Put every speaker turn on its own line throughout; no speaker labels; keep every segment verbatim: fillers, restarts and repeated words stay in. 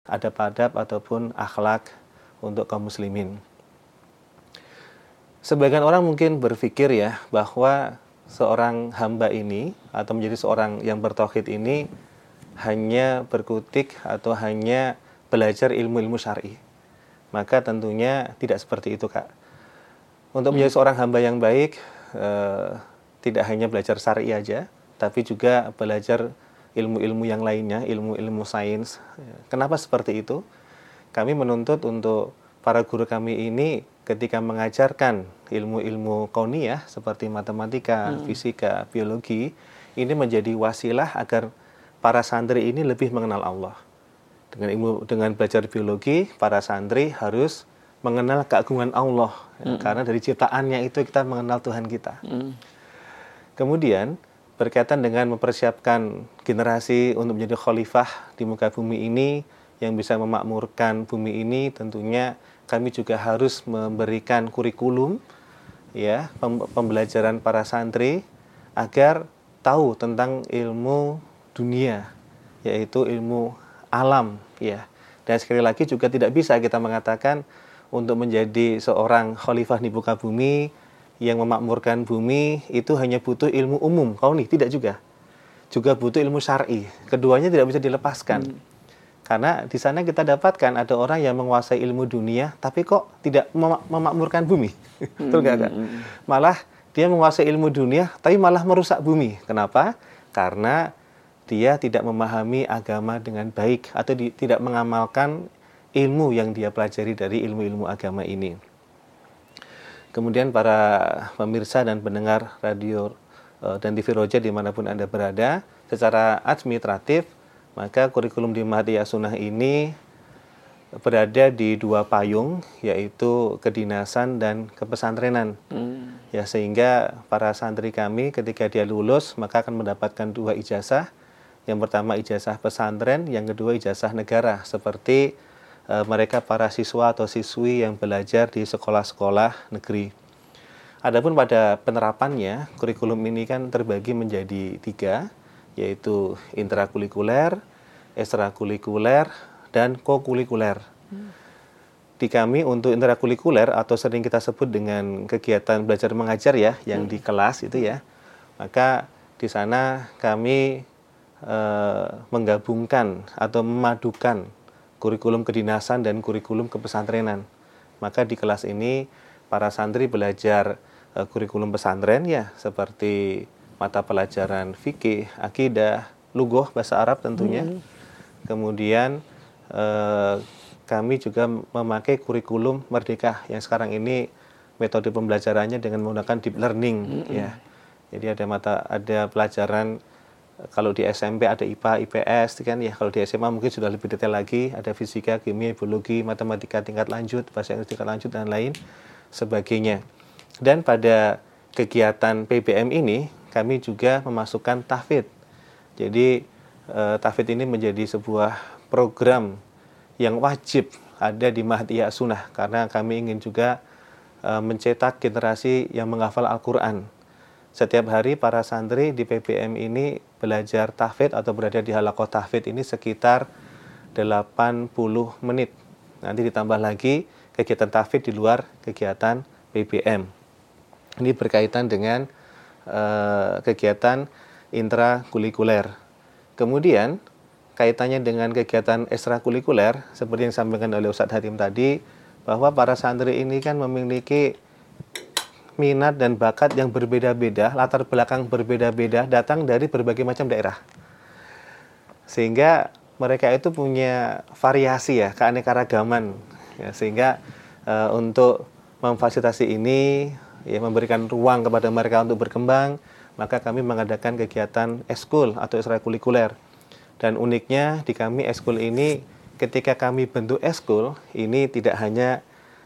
adab-adab ataupun akhlak untuk kaum muslimin. Sebagian orang mungkin berpikir ya bahwa seorang hamba ini atau menjadi seorang yang bertauhid ini hanya berkutik atau hanya belajar ilmu-ilmu syar'i. Maka tentunya tidak seperti itu, Kak. Untuk menjadi seorang hamba yang baik, eh, tidak hanya belajar syar'i aja, tapi juga belajar ilmu-ilmu yang lainnya, ilmu-ilmu sains. Kenapa seperti itu? Kami menuntut untuk para guru kami ini ketika mengajarkan ilmu-ilmu kauniyah seperti matematika, hmm. fisika, biologi, ini menjadi wasilah agar para santri ini lebih mengenal Allah. Dengan ilmu, dengan belajar biologi, para santri harus mengenal keagungan Allah, hmm. ya, karena dari ciptaannya itu kita mengenal Tuhan kita. Hmm. Kemudian berkaitan dengan mempersiapkan generasi untuk menjadi khalifah di muka bumi ini yang bisa memakmurkan bumi ini, tentunya kami juga harus memberikan kurikulum, ya, pembelajaran para santri agar tahu tentang ilmu dunia, yaitu ilmu alam, ya. Dan sekali lagi juga tidak bisa kita mengatakan untuk menjadi seorang khalifah di muka bumi yang memakmurkan bumi itu hanya butuh ilmu umum kauni, tidak juga. Juga butuh ilmu syar'i. Keduanya tidak bisa dilepaskan. Hmm. Karena di sana kita dapatkan ada orang yang menguasai ilmu dunia tapi kok tidak mem- memakmurkan bumi. Betul nggak, Kak? Malah dia menguasai ilmu dunia tapi malah merusak bumi. Kenapa? Karena dia tidak memahami agama dengan baik atau di, tidak mengamalkan ilmu yang dia pelajari dari ilmu-ilmu agama ini. Kemudian para pemirsa dan pendengar radio uh, dan T V Roja dimanapun Anda berada, secara administratif, maka kurikulum di Mahdiyah Sunnah ini berada di dua payung, yaitu kedinasan dan kepesantrenan. Hmm. Ya, sehingga para santri kami ketika dia lulus, maka akan mendapatkan dua ijazah. Yang pertama ijazah pesantren, yang kedua ijazah negara, seperti e, mereka para siswa atau siswi yang belajar di sekolah-sekolah negeri. Adapun pada penerapannya, kurikulum ini kan terbagi menjadi tiga, yaitu intrakurikuler, ekstrakurikuler, dan kokurikuler. Hmm. Di kami untuk intrakurikuler atau sering kita sebut dengan kegiatan belajar mengajar ya, yang hmm. di kelas itu ya, maka di sana kami Uh, menggabungkan atau memadukan kurikulum kedinasan dan kurikulum kepesantrenan. Maka di kelas ini para santri belajar uh, kurikulum pesantren ya, seperti mata pelajaran fikih, akidah, lughah bahasa Arab tentunya. Hmm. Kemudian uh, kami juga memakai kurikulum Merdeka yang sekarang ini metode pembelajarannya dengan menggunakan deep learning. Hmm. Ya. Jadi ada mata ada pelajaran. Kalau di S M P ada I P A, I P S, kan ya. Kalau di S M A mungkin sudah lebih detail lagi, ada fisika, kimia, biologi, matematika tingkat lanjut, bahasa Inggris tingkat lanjut dan lain sebagainya. Dan pada kegiatan P B M ini kami juga memasukkan tahfidz. Jadi eh, tahfidz ini menjadi sebuah program yang wajib ada di Mahdiyah Sunnah karena kami ingin juga eh, mencetak generasi yang menghafal Al-Qur'an. Setiap hari para santri di P B M ini belajar tahfidz atau berada di halaqah tahfidz ini sekitar delapan puluh menit. Nanti ditambah lagi kegiatan tahfidz di luar kegiatan P B M. Ini berkaitan dengan uh, kegiatan intrakurikuler. Kemudian kaitannya dengan kegiatan ekstrakurikuler seperti yang disampaikan oleh Ustadz Hatim tadi, bahwa para santri ini kan memiliki minat dan bakat yang berbeda-beda, latar belakang berbeda-beda, datang dari berbagai macam daerah. Sehingga mereka itu punya variasi ya, keanekaragaman. Ya, sehingga e, untuk memfasilitasi ini, ya, memberikan ruang kepada mereka untuk berkembang, maka kami mengadakan kegiatan eskul atau ekstrakurikuler. Dan uniknya di kami eskul ini, ketika kami bentuk eskul, ini tidak hanya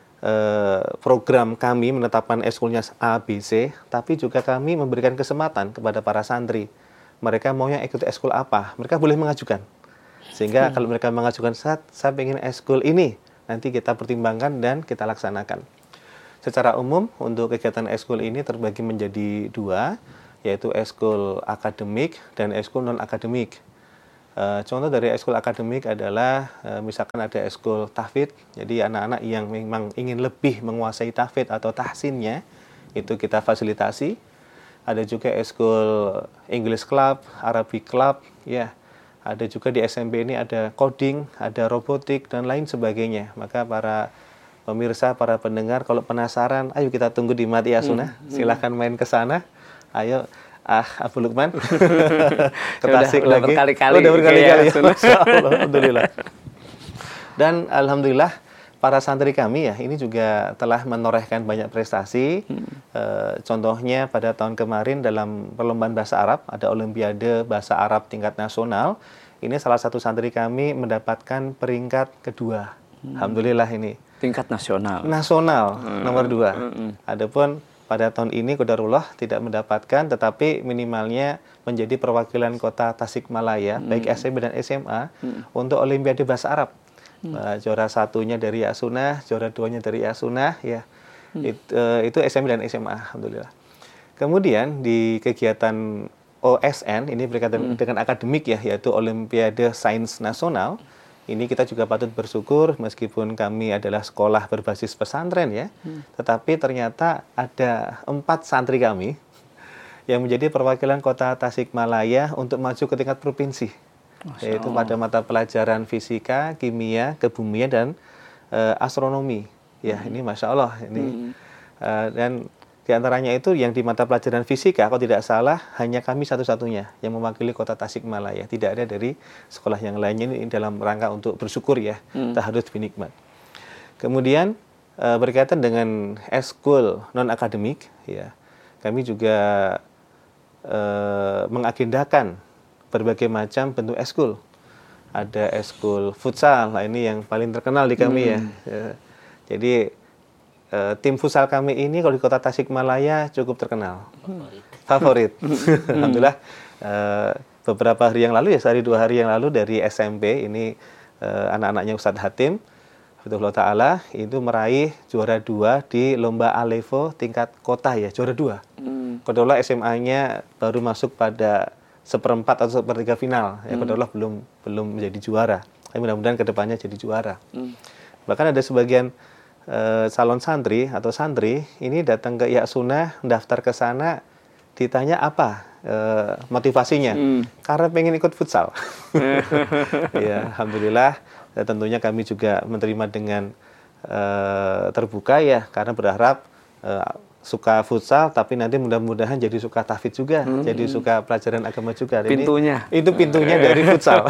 program kami menetapkan eskulnya A, B, C, tapi juga kami memberikan kesempatan kepada para santri. Mereka maunya ikut eskul apa, mereka boleh mengajukan. Sehingga hmm. kalau mereka mengajukan, saat saya ingin eskul ini, nanti kita pertimbangkan dan kita laksanakan. Secara umum, untuk kegiatan eskul ini terbagi menjadi dua, yaitu eskul akademik dan eskul non-akademik. Uh, contoh dari ekskul akademik adalah uh, misalkan ada ekskul tahfidz, jadi anak-anak yang memang ingin lebih menguasai tahfidz atau tahsinnya, itu kita fasilitasi. Ada juga ekskul English Club, Arabic Club, ya. Ada juga di S M P ini ada coding, ada robotik dan lain sebagainya. Maka para pemirsa, para pendengar, kalau penasaran, ayo kita tunggu di Mati Asuna. Hmm, silahkan main ke sana. Ayo. Ah, Abu Lukman. Ketasik
udah,
lagi.
Udah berkali-kali.
Udah berkali-kali.
Ya,
Masya Allah, alhamdulillah. Dan alhamdulillah para santri kami ya ini juga telah menorehkan banyak prestasi. Hmm. E, contohnya pada tahun kemarin dalam perlombaan bahasa Arab ada Olimpiade Bahasa Arab tingkat nasional. Ini salah satu santri kami mendapatkan peringkat kedua. Hmm. Alhamdulillah ini.
Tingkat nasional.
Nasional hmm. nomor dua.
Hmm.
Adapun pada tahun ini qadarullah tidak mendapatkan, tetapi minimalnya menjadi perwakilan kota Tasikmalaya, hmm. baik S M P dan S M A, hmm. untuk Olimpiade Bahasa Arab. Hmm. Uh, juara satunya dari Yasunah, juara duanya dari Yasunah, ya. Hmm. It, uh, itu S M P dan S M A, alhamdulillah. Kemudian di kegiatan O S N, ini berkaitan hmm. dengan akademik ya, yaitu Olimpiade Sains Nasional. Ini kita juga patut bersyukur meskipun kami adalah sekolah berbasis pesantren ya, hmm. tetapi ternyata ada empat santri kami yang menjadi perwakilan kota Tasikmalaya untuk maju ke tingkat provinsi, yaitu pada mata pelajaran fisika, kimia, kebumian dan uh, astronomi. Ya, hmm. ini masya Allah ini hmm. uh, dan di antaranya itu yang di mata pelajaran fisika, kalau tidak salah, hanya kami satu-satunya yang mewakili kota Tasikmalaya. Tidak ada dari sekolah yang lainnya, ini dalam rangka untuk bersyukur ya, hmm. taharus binikmat. Kemudian e, berkaitan dengan eskul non-akademik, ya, kami juga e, mengagendakan berbagai macam bentuk eskul. Ada eskul futsal, nah ini yang paling terkenal di kami hmm. ya. ya. Jadi Uh, tim futsal kami ini kalau di kota Tasikmalaya cukup terkenal, favorit. favorit. Alhamdulillah uh, beberapa hari yang lalu ya, sehari dua hari yang lalu dari S M P ini uh, anak-anaknya Ustadz Hatim, Hafizahullah Ta'ala, itu meraih juara dua di lomba Alevo tingkat kota ya, juara dua. Hmm. Kebetulan S M A-nya baru masuk pada seperempat atau sepertiga final, ya kebetulan hmm. belum belum menjadi juara. Tapi mudah-mudahan kedepannya jadi juara. Hmm. Bahkan ada sebagian Uh, calon santri atau santri ini datang ke Yasunah, daftar ke sana, ditanya apa uh, motivasinya, hmm. karena pengen ikut futsal. Ya, alhamdulillah. Ya, tentunya kami juga menerima dengan uh, terbuka ya, karena berharap uh, suka futsal, tapi nanti mudah-mudahan jadi suka tahfidz juga, hmm. jadi suka pelajaran agama juga.
Pintunya.
Ini, itu pintunya dari futsal.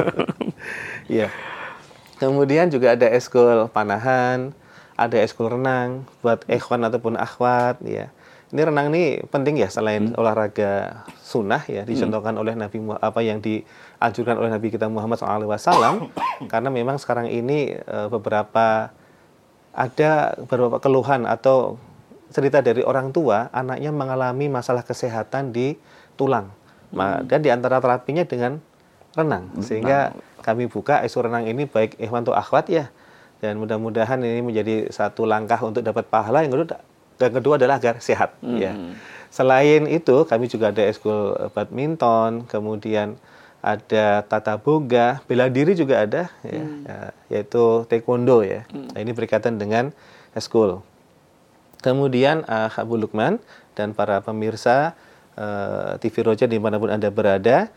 Ya. Kemudian juga ada eskul panahan. Ada eskul renang buat ikhwan ataupun akhwat ya. Ini renang ini penting ya, selain hmm. olahraga sunnah ya, dicontohkan hmm. oleh Nabi apa yang dianjurkan oleh Nabi kita Muhammad shallallahu alaihi wasallam. Karena memang sekarang ini e, beberapa ada beberapa keluhan atau cerita dari orang tua anaknya mengalami masalah kesehatan di tulang. Hmm. Dan di antara terapinya dengan renang. Sehingga kami buka eskul renang ini baik ikhwan atau akhwat ya. Dan mudah-mudahan ini menjadi satu langkah untuk dapat pahala. Yang kedua, yang kedua adalah agar sehat. Hmm. Ya. Selain itu, kami juga ada eskul badminton, kemudian ada tata boga, bela diri juga ada, ya, hmm. ya, yaitu taekwondo ya. Hmm. Nah, ini berkaitan dengan eskul. Kemudian uh, Abu Lukman dan para pemirsa uh, T V Roja dimanapun Anda berada,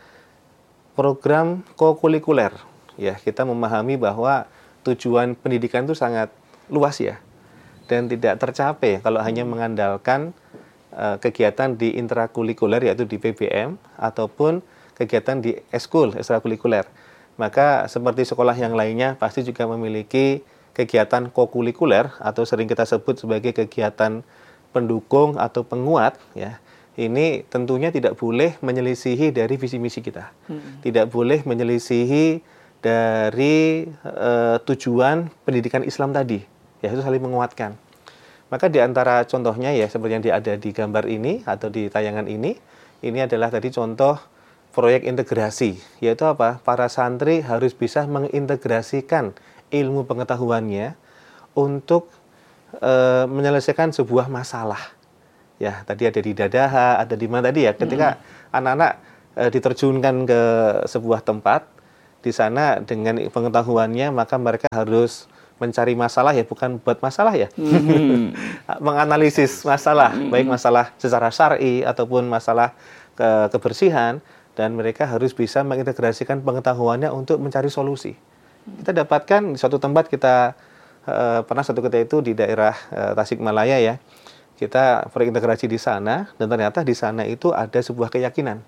program kokurikuler. Ya, kita memahami bahwa tujuan pendidikan itu sangat luas ya, dan tidak tercapai kalau hanya mengandalkan uh, kegiatan di intrakurikuler yaitu di P B M ataupun kegiatan di eskul ekstrakurikuler. Maka seperti sekolah yang lainnya pasti juga memiliki kegiatan kokurikuler atau sering kita sebut sebagai kegiatan pendukung atau penguat ya. Ini tentunya tidak boleh menyelisihi dari visi misi kita, hmm. tidak boleh menyelisihi dari uh, tujuan pendidikan Islam tadi, yaitu saling menguatkan. Maka di antara contohnya ya seperti yang ada di gambar ini atau di tayangan ini, ini adalah tadi contoh proyek integrasi, yaitu apa? Para santri harus bisa mengintegrasikan ilmu pengetahuannya untuk uh, menyelesaikan sebuah masalah. Ya, tadi ada di Dadaha, ada di mana tadi ya? Ketika hmm. anak-anak uh, diterjunkan ke sebuah tempat, Di sana dengan pengetahuannya maka mereka harus mencari masalah ya, bukan buat masalah ya. Hmm. Menganalisis masalah, hmm. baik masalah secara syar'i ataupun masalah ke kebersihan, dan mereka harus bisa mengintegrasikan pengetahuannya untuk mencari solusi. Kita dapatkan di suatu tempat, kita uh, pernah suatu ketika itu di daerah uh, Tasikmalaya ya. Kita berintegrasi di sana, dan ternyata di sana itu ada sebuah keyakinan.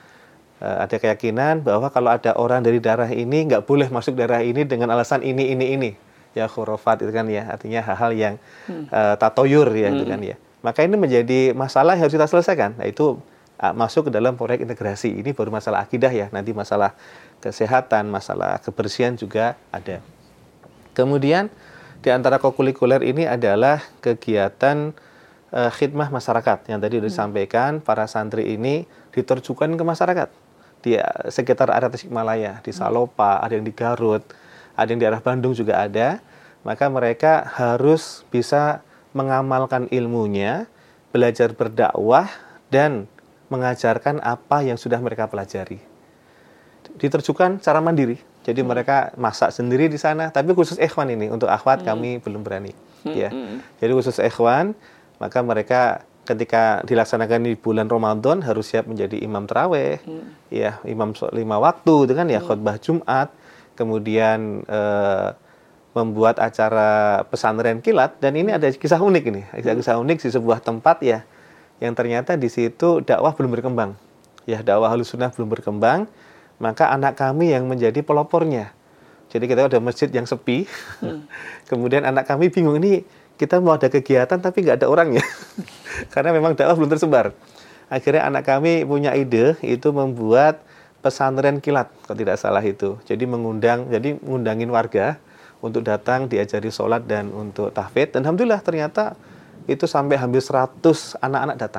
Uh, ada keyakinan bahwa kalau ada orang dari daerah ini nggak boleh masuk daerah ini dengan alasan ini ini ini ya, khurafat itu kan ya, artinya hal-hal yang hmm. uh, tatoyur ya hmm. itu kan ya. Maka ini menjadi masalah yang harus kita selesaikan. Nah, itu uh, masuk ke dalam proyek integrasi. Ini baru masalah akidah ya, nanti masalah kesehatan, masalah kebersihan juga ada. Kemudian di antara kokulikuler ini adalah kegiatan uh, khidmah masyarakat yang tadi sudah disampaikan. Para santri ini diterjunkan ke masyarakat di sekitar area Tasikmalaya, di Salopa, ada yang di Garut, ada yang di arah Bandung juga ada. Maka mereka harus bisa mengamalkan ilmunya, belajar berdakwah, dan mengajarkan apa yang sudah mereka pelajari. Diterjunkan secara mandiri. Jadi hmm. mereka masak sendiri di sana, tapi khusus ikhwan ini, untuk akhwat hmm. kami belum berani. Hmm. Ya. Jadi khusus ikhwan, maka mereka ketika dilaksanakan di bulan Ramadan harus siap menjadi imam tarawih, hmm. ya, imam lima waktu dengan ya khutbah Jumat, kemudian eh, membuat acara pesantren kilat. Dan ini ada kisah unik ini, kisah unik di sebuah tempat ya, yang ternyata di situ dakwah belum berkembang, ya, dakwah Ahlussunnah belum berkembang. Maka anak kami yang menjadi pelopornya. Jadi kita ada masjid yang sepi, hmm. kemudian anak kami bingung, ini kita mau ada kegiatan tapi nggak ada orangnya, karena memang dakwah belum tersebar. Akhirnya anak kami punya ide, itu membuat pesantren kilat, kalau tidak salah itu. Jadi mengundang, jadi ngundangin warga untuk datang diajari sholat dan untuk tahfidz. Dan alhamdulillah ternyata itu sampai hampir seratus anak-anak datang.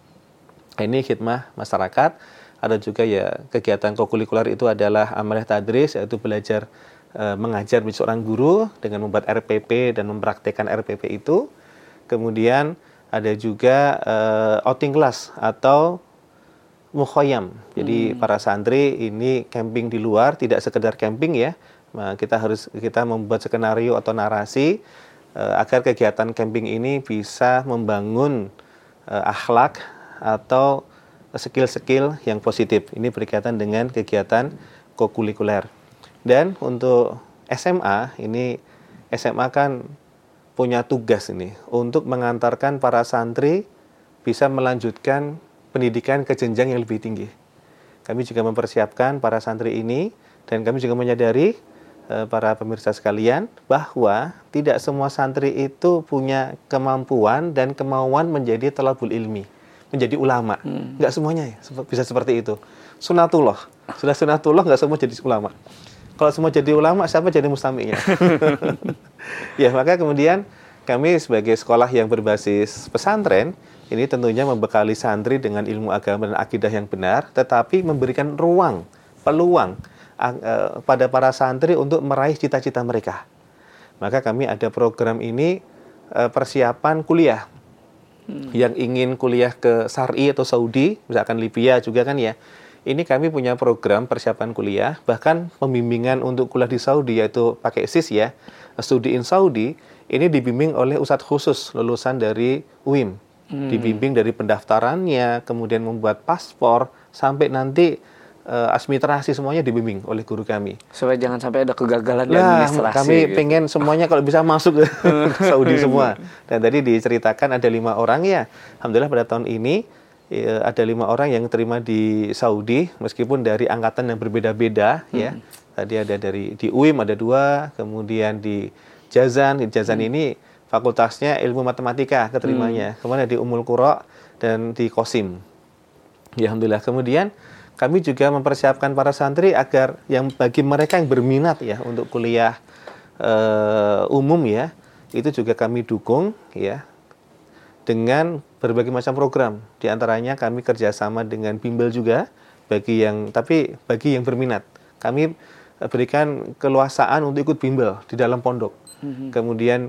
Ini khidmah masyarakat. Ada juga ya kegiatan kokulikuler itu adalah amaliyah tadris, yaitu belajar e, mengajar menjadi seorang guru dengan membuat R P P dan mempraktekkan R P P itu. Kemudian ada juga e, outing class atau mukhoyam. Jadi hmm. para santri ini camping di luar, tidak sekedar camping ya. Nah, kita harus kita membuat skenario atau narasi e, agar kegiatan camping ini bisa membangun e, akhlak atau skill-skill yang positif. Ini berkaitan dengan kegiatan kokulikuler. Dan untuk S M A, ini S M A kan punya tugas ini untuk mengantarkan para santri bisa melanjutkan pendidikan ke jenjang yang lebih tinggi. Kami juga mempersiapkan para santri ini, dan kami juga menyadari eh, para pemirsa sekalian bahwa tidak semua santri itu punya kemampuan dan kemauan menjadi thalabul ilmi, menjadi ulama. Hmm. Nggak semuanya ya, bisa seperti itu. Sunatullah. Sudah sunatullah, nggak semua jadi ulama. Kalau semua jadi ulama, siapa jadi mustami'nya? Ya, maka kemudian kami sebagai sekolah yang berbasis pesantren, ini tentunya membekali santri dengan ilmu agama dan akidah yang benar, tetapi memberikan ruang, peluang uh, pada para santri untuk meraih cita-cita mereka. Maka kami ada program ini, uh, persiapan kuliah. Hmm. Yang ingin kuliah ke Syari atau Saudi, misalkan Libya juga kan ya, ini kami punya program persiapan kuliah, bahkan pembimbingan untuk kuliah di Saudi, yaitu pakai S I S ya, Studi in Saudi, ini dibimbing oleh ustadz khusus lulusan dari U I M, hmm. dibimbing dari pendaftarannya, kemudian membuat paspor, sampai nanti uh, administrasi semuanya dibimbing oleh guru kami. Supaya jangan sampai ada kegagalan di nah, administrasi. Kami gitu. Pengen semuanya kalau bisa masuk ke Saudi semua. Dan tadi diceritakan ada lima orang ya. Alhamdulillah pada tahun ini ya, ada lima orang yang terima di Saudi, meskipun dari angkatan yang berbeda-beda hmm. ya. Tadi ada dari di U I M ada dua, kemudian di Jazan, di Jazan hmm. ini fakultasnya ilmu matematika keterimanya. Hmm. Kemudian di Ummul Qura dan di Qasim. Ya, alhamdulillah. Kemudian kami juga mempersiapkan para santri agar yang bagi mereka yang berminat ya untuk kuliah uh, umum ya, itu juga kami dukung ya dengan berbagai macam program. Di antaranya kami kerjasama dengan bimbel juga bagi yang tapi bagi yang berminat. Kami berikan keluasaan untuk ikut bimbel di dalam pondok. Mm-hmm. Kemudian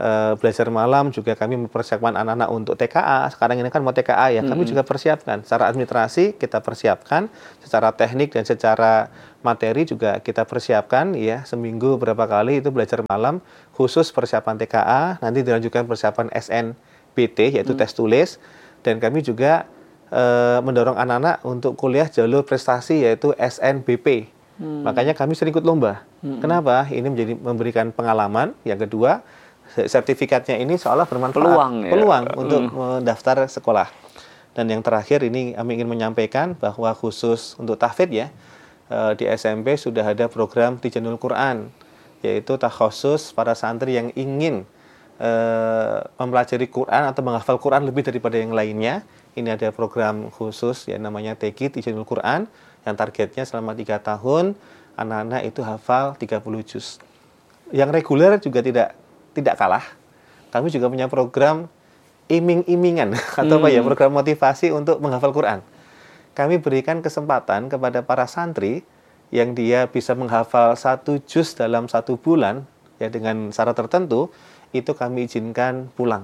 uh, belajar malam juga kami mempersiapkan anak-anak untuk T K A. Sekarang ini kan mau T K A ya, kami mm-hmm. juga persiapkan. Secara administrasi kita persiapkan, secara teknik dan secara materi juga kita persiapkan ya. Seminggu berapa kali itu belajar malam khusus persiapan T K A, nanti dilanjutkan persiapan S N B T yaitu mm-hmm. tes tulis, dan kami juga uh, mendorong anak-anak untuk kuliah jalur prestasi yaitu S N B P. Hmm. Makanya kami sering ikut lomba. Hmm. Kenapa? Ini menjadi memberikan pengalaman. Yang kedua, sertifikatnya ini seolah bermanfaat.
Peluang, ya?
Peluang untuk hmm. mendaftar sekolah. Dan yang terakhir ini kami ingin menyampaikan bahwa khusus untuk tahfidz ya, di S M P sudah ada program Tijanul Quran, yaitu takhusus para santri yang ingin uh, mempelajari Quran atau menghafal Quran lebih daripada yang lainnya. Ini ada program khusus yang namanya T Q I, Tijanul Quran, yang targetnya selama tiga tahun anak-anak itu hafal tiga puluh juz. Yang reguler juga tidak tidak kalah. Kami juga punya program iming-imingan atau hmm. apa ya, program motivasi untuk menghafal Quran. Kami berikan kesempatan kepada para santri yang dia bisa menghafal satu juz dalam satu bulan ya dengan syarat tertentu, itu kami izinkan pulang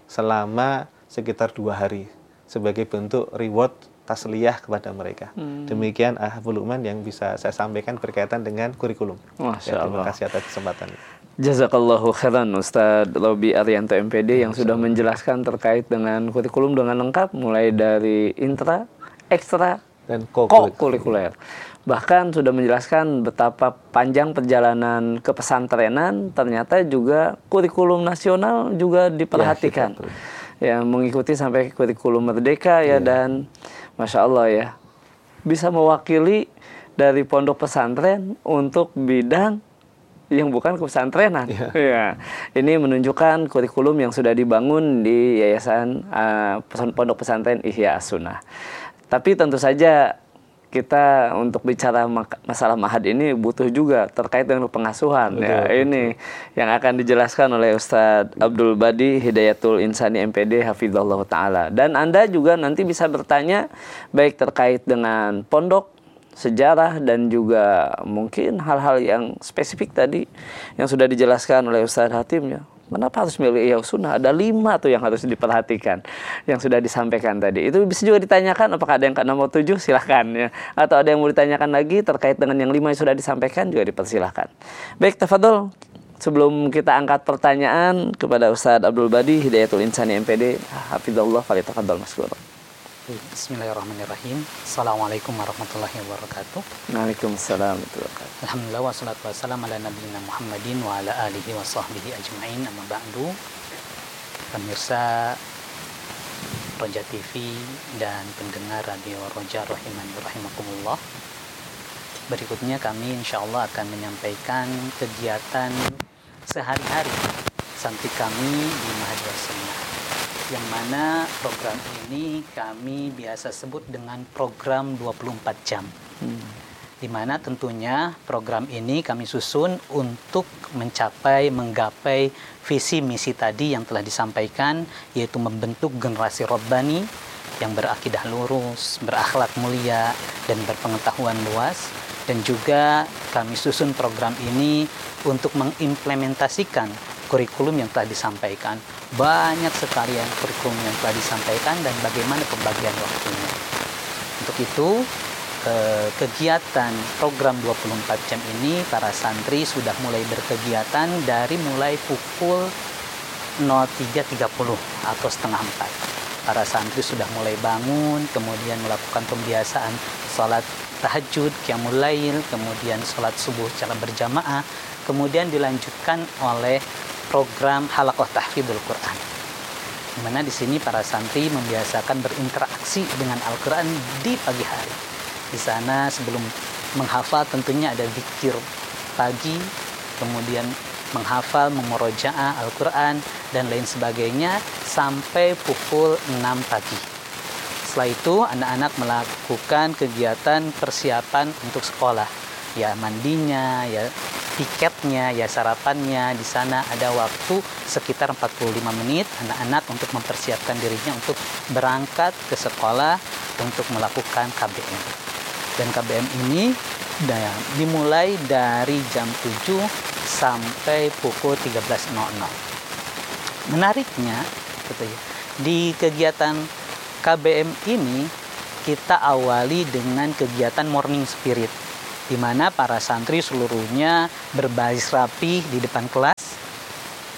selama sekitar dua hari sebagai bentuk reward tasliyah kepada mereka. Hmm. Demikian Habibul Lukman yang bisa saya sampaikan berkaitan dengan kurikulum.
Masya
ya,
Allah.
Terima kasih atas kesempatan.
Jazakallahu khairan Ustadz Robi Arianto M P D yang sudah menjelaskan terkait dengan kurikulum dengan lengkap, mulai dari intra, ekstra,
dan
ko-kurikuler. Bahkan sudah menjelaskan betapa panjang perjalanan kepesantrenan, ternyata juga kurikulum nasional juga diperhatikan. Ya, ya mengikuti sampai kurikulum merdeka ya, ya. Dan Masya Allah ya, bisa mewakili dari pondok pesantren untuk bidang yang bukan kepesantrenan. Ya. Ya. Ini menunjukkan kurikulum yang sudah dibangun di Yayasan uh, Pondok Pesantren Ihya As-Sunnah. Tapi tentu saja kita untuk bicara masalah mahad ini butuh juga terkait dengan pengasuhan. Betul, ya, betul. Ini yang akan dijelaskan oleh Ustadz Abdul Badi Hidayatul Insani M P D Hafizallahu Ta'ala. Dan Anda juga nanti bisa bertanya baik terkait dengan pondok, sejarah, dan juga mungkin hal-hal yang spesifik tadi yang sudah dijelaskan oleh Ustadz Hatim ya. Kenapa harus milih Ihya Sunnah? Ada lima tuh yang harus diperhatikan yang sudah disampaikan tadi. Itu bisa juga ditanyakan apakah ada yang ke nomor tujuh, silahkan ya. Atau ada yang mau ditanyakan lagi terkait dengan yang lima yang sudah disampaikan, juga dipersilahkan. Baik, tafadhol. Sebelum kita angkat pertanyaan kepada Ustadz Abdul Badi Hidayatul Insani M P D Hafizahullah, falyatafadhal maskur.
Bismillahirrahmanirrahim. Assalamualaikum warahmatullahi wabarakatuh.
Waalaikumsalam warahmatullahi wabarakatuh.
Alhamdulillah wassalatu wassalamu ala nabiyina Muhammadin wa ala alihi wa sahbihi ajma'in, amma ba'du. Pemirsa Roja T V dan pendengar Radio Roja rahimani rahimakumullah. Berikutnya kami insyaallah akan menyampaikan kegiatan sehari-hari santri kami di Mahad Sunnah, yang mana program ini kami biasa sebut dengan program dua puluh empat jam. Hmm. Di mana tentunya program ini kami susun untuk mencapai, menggapai visi misi tadi yang telah disampaikan, yaitu membentuk generasi Rabbani yang berakidah lurus, berakhlak mulia, dan berpengetahuan luas. Dan juga kami susun program ini untuk mengimplementasikan kurikulum yang telah disampaikan. Banyak sekali yang kurikulum yang telah disampaikan dan bagaimana pembagian waktunya. Untuk itu, eh, kegiatan program dua puluh empat jam ini para santri sudah mulai berkegiatan dari mulai pukul tiga tiga puluh atau setengah empat. Para santri sudah mulai bangun, kemudian melakukan pembiasaan sholat tahajud, qiyamul lail, kemudian sholat subuh secara berjamaah, kemudian dilanjutkan oleh program halaqah tahfidzul Quran, di mana di sini para santri membiasakan berinteraksi dengan Al-Quran di pagi hari. Di sana sebelum menghafal tentunya ada zikir pagi, kemudian menghafal, memurojaah Al-Quran, dan lain sebagainya sampai pukul enam pagi. Setelah itu anak-anak melakukan kegiatan persiapan untuk sekolah, ya mandinya, ya tiketnya, ya sarapannya. Di sana ada waktu sekitar empat puluh lima menit anak-anak untuk mempersiapkan dirinya untuk berangkat ke sekolah untuk melakukan K B M. Dan K B M ini ya, dimulai dari jam tujuh sampai pukul tiga belas nol nol. menariknya gitu ya, di kegiatan K B M ini kita awali dengan kegiatan morning spirit, di mana para santri seluruhnya berbaris rapi di depan kelas